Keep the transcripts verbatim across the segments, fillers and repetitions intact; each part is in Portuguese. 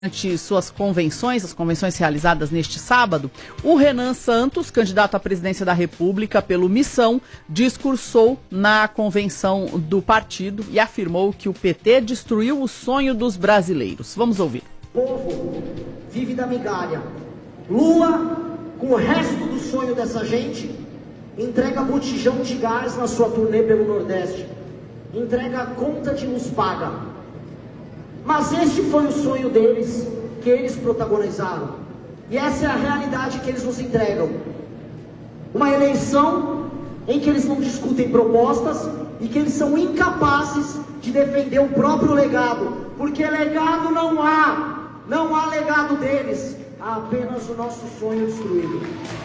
Durante suas convenções, as convenções realizadas neste sábado, o Renan Santos, candidato à presidência da República pelo Missão, discursou na convenção do partido e afirmou que o P T destruiu o sonho dos brasileiros. Vamos ouvir. O povo vive da migalha. Lula, com o resto do sonho dessa gente, entrega botijão de gás na sua turnê pelo Nordeste. Entrega a conta de luz paga. Mas este foi o sonho deles, que eles protagonizaram. E essa é a realidade que eles nos entregam. Uma eleição em que eles não discutem propostas e que eles são incapazes de defender o próprio legado. Porque legado não há, não há legado deles, há apenas o nosso sonho destruído.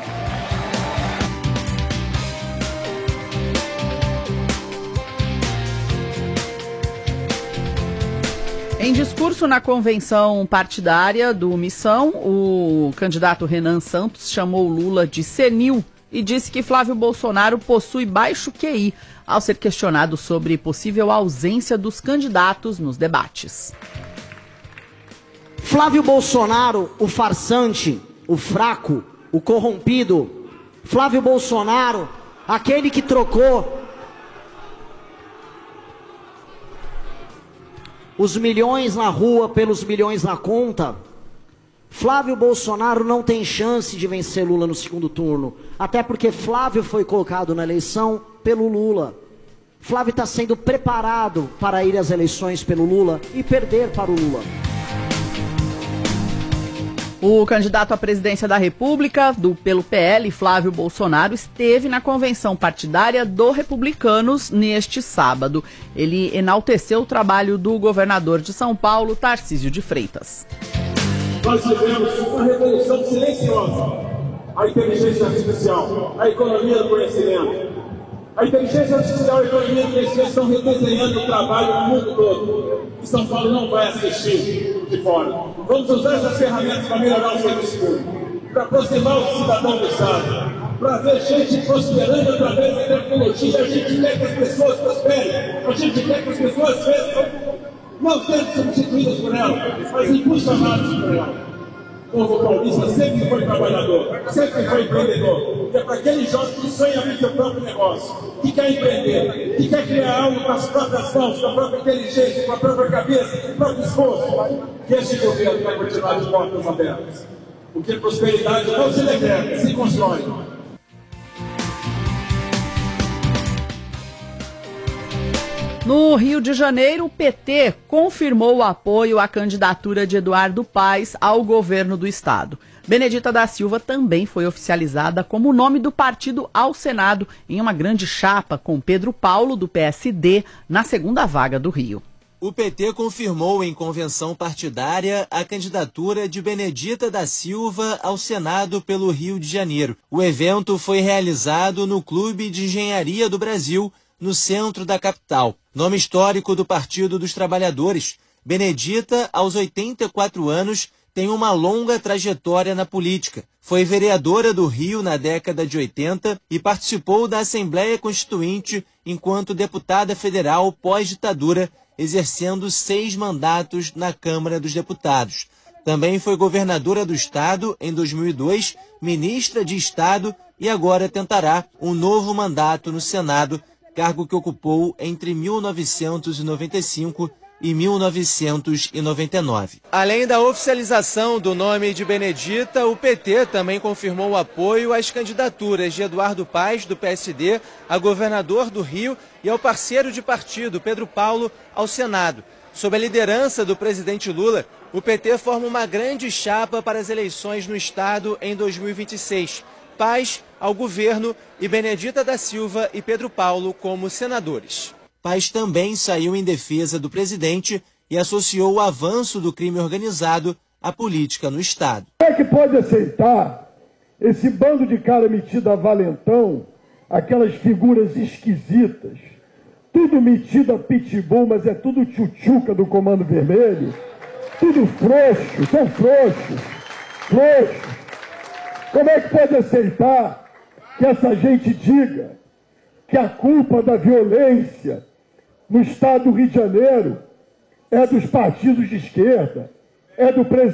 Em discurso na convenção partidária do Missão, o candidato Renan Santos chamou Lula de senil e disse que Flávio Bolsonaro possui baixo Q I, ao ser questionado sobre possível ausência dos candidatos nos debates. Flávio Bolsonaro, o farsante, o fraco, o corrompido. Flávio Bolsonaro, aquele que trocou os milhões na rua pelos milhões na conta. Flávio Bolsonaro não tem chance de vencer Lula no segundo turno. Até porque Flávio foi colocado na eleição pelo Lula. Flávio está sendo preparado para ir às eleições pelo Lula e perder para o Lula. O candidato à presidência da República, do, pelo P L, Flávio Bolsonaro, esteve na convenção partidária do Republicanos neste sábado. Ele enalteceu o trabalho do governador de São Paulo, Tarcísio de Freitas. Nós tivemos uma revolução silenciosa. A inteligência artificial, a economia do conhecimento. A inteligência artificial e a economia do conhecimento estão redesenhando o trabalho no mundo todo. E São Paulo não vai assistir de fora. Vamos usar essas ferramentas para melhorar o serviço público, para aproximar o cidadão do Estado, para ver gente prosperando através da tecnologia. A gente quer que as pessoas prosperem, a gente quer que as pessoas cresçam, não sendo substituídas por ela, mas impulsionadas por ela. O povo paulista sempre foi trabalhador, sempre foi empreendedor. E é para aquele jovem que sonha abrir seu próprio negócio, que quer empreender, que quer criar algo com as próprias mãos, com a própria inteligência, com a própria cabeça, com o próprio esforço, que este governo vai continuar de portas abertas. Porque prosperidade não se decreta, se constrói. No Rio de Janeiro, o P T confirmou o apoio à candidatura de Eduardo Paes ao governo do estado. Benedita da Silva também foi oficializada como o nome do partido ao Senado, em uma grande chapa com Pedro Paulo, do P S D, na segunda vaga do Rio. O P T confirmou em convenção partidária a candidatura de Benedita da Silva ao Senado pelo Rio de Janeiro. O evento foi realizado no Clube de Engenharia do Brasil, no centro da capital. Nome histórico do Partido dos Trabalhadores, Benedita, aos oitenta e quatro anos, tem uma longa trajetória na política. Foi vereadora do Rio na década de oitenta e participou da Assembleia Constituinte enquanto deputada federal pós-ditadura, exercendo seis mandatos na Câmara dos Deputados. Também foi governadora do estado em dois mil e dois, ministra de Estado e agora tentará um novo mandato no Senado, cargo que ocupou entre mil novecentos e noventa e cinco e mil novecentos e noventa e nove. Além da oficialização do nome de Benedita, o P T também confirmou o apoio às candidaturas de Eduardo Paes, do P S D, a governador do Rio, e ao parceiro de partido, Pedro Paulo, ao Senado. Sob a liderança do presidente Lula, o P T forma uma grande chapa para as eleições no estado em dois mil e vinte e seis. Paes ao governo e Benedita da Silva e Pedro Paulo como senadores. Paes também saiu em defesa do presidente e associou o avanço do crime organizado à política no estado. Como é que pode aceitar esse bando de cara metido a valentão, aquelas figuras esquisitas, tudo metido a pitbull, mas é tudo tchutchuca do Comando Vermelho, tudo frouxo, são frouxos, frouxos. Como é que pode aceitar que essa gente diga que a culpa da violência no estado do Rio de Janeiro é dos partidos de esquerda, é do presidente.